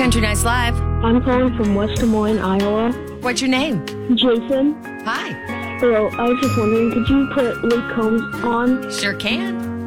Country Nights Live. I'm calling from West Des Moines, Iowa. What's your name? Jason. Hi. Hello, I was just wondering, could you put Luke Combs on? Sure can.